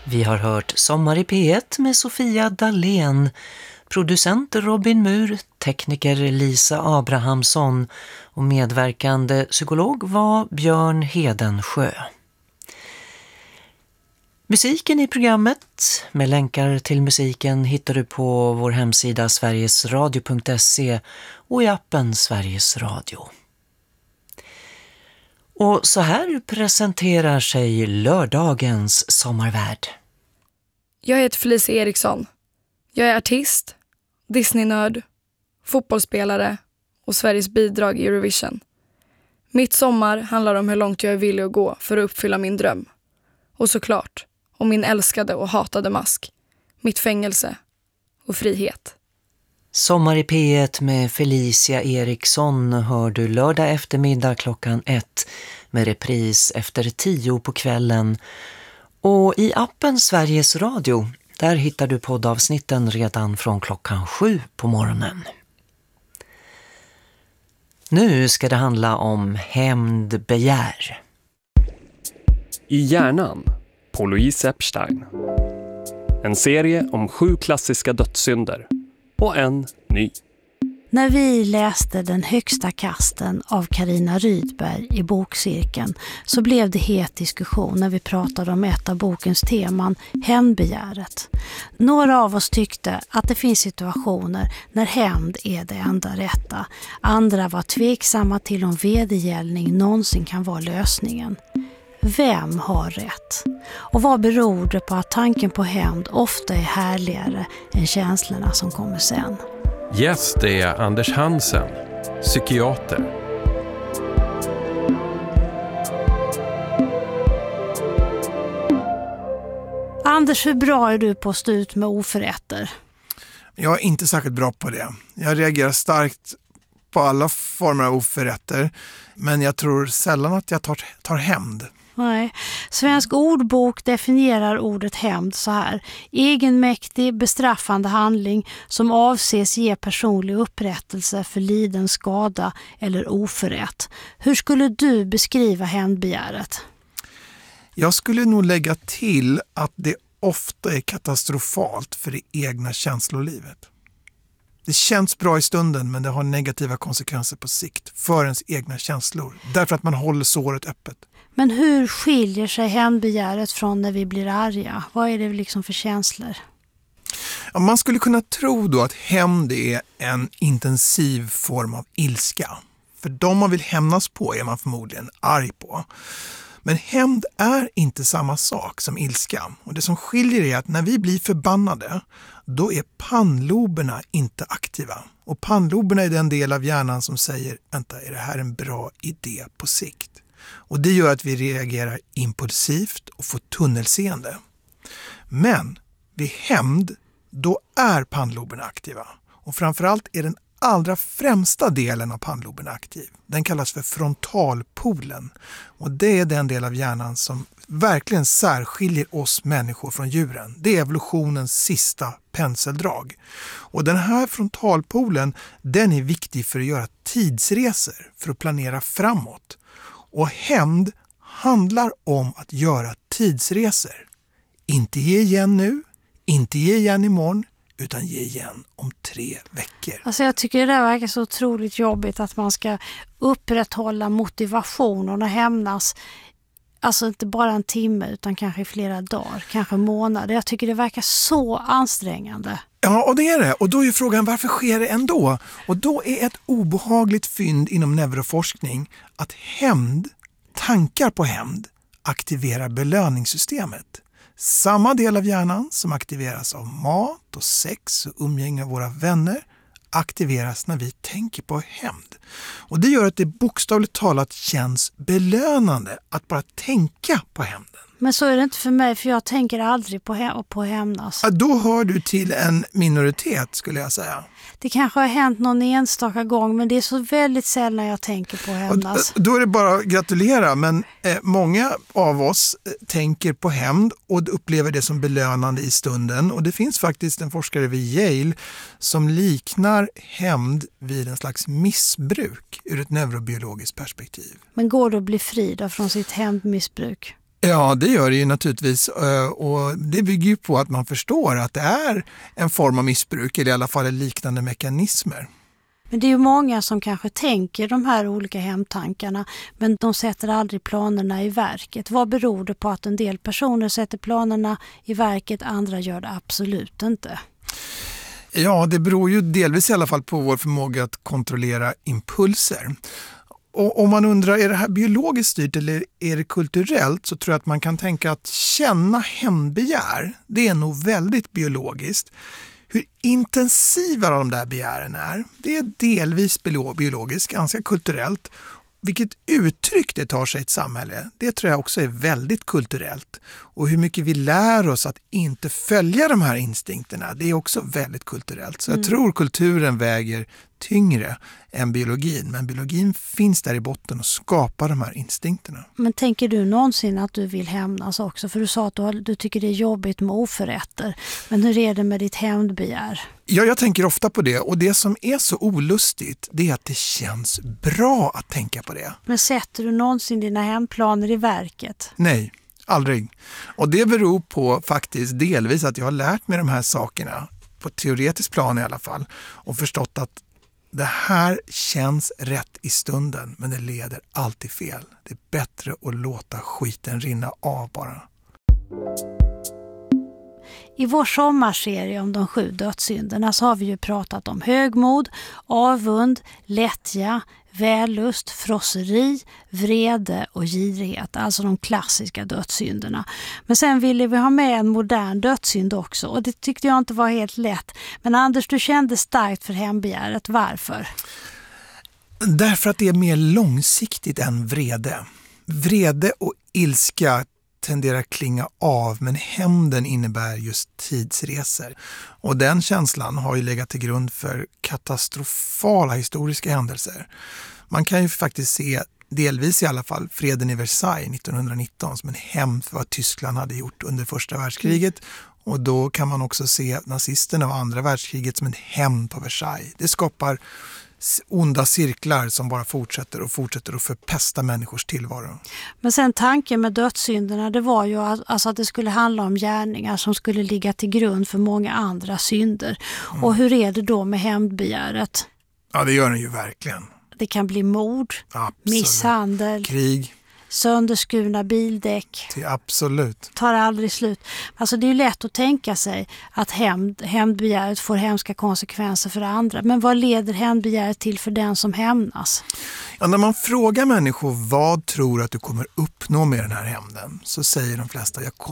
Vi har hört Sommar i P1 med Sofia Dalén, producent Robin Mur, tekniker Lisa Abrahamsson och medverkande psykolog var Björn Hedensjö. Musiken i programmet med länkar till musiken hittar du på vår hemsida sverigesradio.se och i appen Sveriges Radio. Och så här presenterar sig lördagens sommarvärd. Jag heter Felicia Eriksson. Jag är artist, Disney-nörd, fotbollsspelare och Sveriges bidrag i Eurovision. Mitt sommar handlar om hur långt jag är villig att gå för att uppfylla min dröm. Och såklart om min älskade och hatade mask, mitt fängelse och frihet. Sommar i P1 med Felicia Eriksson hör du lördag eftermiddag klockan 1 med repris efter 10 på kvällen. Och i appen Sveriges Radio, där hittar du poddavsnitten redan från klockan 7 på morgonen. Nu ska det handla om hämndbegär. I hjärnan på Louise Epstein. En serie om 7 klassiska dödssynder och en ny. När vi läste Den högsta kasten av Carina Rydberg i bokcirkeln så blev det het diskussion när vi pratade om ett av bokens teman, hämndbegäret. Några av oss tyckte att det finns situationer när hämnd är det enda rätta. Andra var tveksamma till om vedergällning någonsin kan vara lösningen. Vem har rätt? Och vad beror det på att tanken på hämnd ofta är härligare än känslorna som kommer sen? Gäst är Anders Hansen, psykiater. Anders, hur bra är du på att stå ut med oförrätter? Jag är inte särskilt bra på det. Jag reagerar starkt på alla former av oförrätter, men jag tror sällan att jag tar hämnd. Nej. Svensk ordbok definierar ordet hämnd så här: egenmäktig, bestraffande handling som avses ge personlig upprättelse för liden skada eller oförrätt. Hur skulle du beskriva hämndbegäret? Jag skulle nog lägga till att det ofta är katastrofalt för det egna känslolivet. Det känns bra i stunden, men det har negativa konsekvenser på sikt för ens egna känslor. Därför att man håller såret öppet. Men hur skiljer sig hämndbegäret från när vi blir arga? Vad är det liksom för känslor? Ja, man skulle kunna tro då att hämnd är en intensiv form av ilska. För de man vill hämnas på är man förmodligen arg på. Men hämnd är inte samma sak som ilska. Och det som skiljer är att när vi blir förbannade, då är pannloberna inte aktiva. Och pannloberna är den del av hjärnan som säger, vänta, är det här en bra idé på sikt? Och det gör att vi reagerar impulsivt och får tunnelseende. Men vid hämnd, då är pannloberna aktiva. Och framförallt är den allra främsta delen av pannloben aktiv. Den kallas för frontalpolen. Och det är den del av hjärnan som verkligen särskiljer oss människor från djuren. Det är evolutionens sista penseldrag. Och den här frontalpolen, den är viktig för att göra tidsresor, för att planera framåt. Och hämnd handlar om att göra tidsresor. Inte ge igen nu, inte ge igen imorgon, utan ge igen om 3 veckor. Alltså jag tycker det där verkar så otroligt jobbigt att man ska upprätthålla motivationen och hämnas. Alltså inte bara en timme utan kanske i flera dagar, kanske månader. Jag tycker det verkar så ansträngande. Ja, och det är det. Och då är frågan, varför sker det ändå? Och då är ett obehagligt fynd inom neuroforskning att tankar på hämnd aktiverar belöningssystemet. Samma del av hjärnan som aktiveras av mat och sex och umgänge med våra vänner aktiveras när vi tänker på hämnd. Och det gör att det bokstavligt talat känns belönande att bara tänka på hämnden. Men så är det inte för mig, för jag tänker aldrig på hämnas. Ja, då hör du till en minoritet, skulle jag säga. Det kanske har hänt någon enstaka gång, men det är så väldigt sällan jag tänker på hämnas. Då är det bara att gratulera, men många av oss tänker på hämnd och upplever det som belönande i stunden. Och det finns faktiskt en forskare vid Yale som liknar hämnd vid en slags missbruk ur ett neurobiologiskt perspektiv. Men går det att bli fri då från sitt hämndmissbruk? Ja, det gör det ju naturligtvis, och det bygger ju på att man förstår att det är en form av missbruk, eller i alla fall liknande mekanismer. Men det är ju många som kanske tänker de här olika hämndtankarna, men de sätter aldrig planerna i verket. Vad beror det på att en del personer sätter planerna i verket, andra gör det absolut inte? Ja, det beror ju delvis i alla fall på vår förmåga att kontrollera impulser. Och om man undrar, är det här biologiskt styrt eller är det kulturellt, så tror jag att man kan tänka att känna hämndbegär, det är nog väldigt biologiskt. Hur intensiva de där begären är, det är delvis biologiskt, ganska kulturellt. Vilket uttryck det tar sig i ett samhälle, det tror jag också är väldigt kulturellt. Och hur mycket vi lär oss att inte följa de här instinkterna, det är också väldigt kulturellt. Så jag tror kulturen väger tyngre än biologin. Men biologin finns där i botten och skapar de här instinkterna. Men tänker du någonsin att du vill hämnas också? För du sa att du tycker det är jobbigt med oförrätter. Men hur är det med ditt hämndbegär? Ja, jag tänker ofta på det. Och det som är så olustigt, det är att det känns bra att tänka på det. Men sätter du någonsin dina hämndplaner i verket? Nej, aldrig. Och det beror på faktiskt delvis att jag har lärt mig de här sakerna, på teoretisk plan i alla fall, och förstått att det här känns rätt i stunden, men det leder alltid fel. Det är bättre att låta skiten rinna av bara. I vår sommarserie om de 7 dödssynderna så har vi ju pratat om högmod, avund, lättja, vällust, frosseri, vrede och girighet, alltså de klassiska dödssynderna. Men sen ville vi ha med en modern dödssynd också, och det tyckte jag inte var helt lätt. Men Anders, du kände starkt för hämndbegäret. Varför? Därför att det är mer långsiktigt än vrede. Vrede och ilska tenderar att klinga av, men hämnden innebär just tidsresor. Och den känslan har ju legat till grund för katastrofala historiska händelser. Man kan ju faktiskt se, delvis i alla fall, freden i Versailles 1919 som en hämnd för vad Tyskland hade gjort under första världskriget. Och då kan man också se nazisterna och andra världskriget som en hämnd på Versailles. Det skapar onda cirklar som bara fortsätter att förpesta människors tillvaro. Men sen tanken med dödssynderna, det var ju alltså att det skulle handla om gärningar som skulle ligga till grund för många andra synder. Och hur är det då med hämndbegäret? Ja, det gör den ju verkligen. Det kan bli mord, misshandel, krig, sönderskurna bildäck. Det absolut. Tar aldrig slut. Alltså det är ju lätt att tänka sig att hämndbegäret får hemska konsekvenser för andra. Men vad leder hämndbegäret till för den som hämnas? Ja, när man frågar människor vad tror att du kommer uppnå med den här hämnden, så säger de flesta jag kommer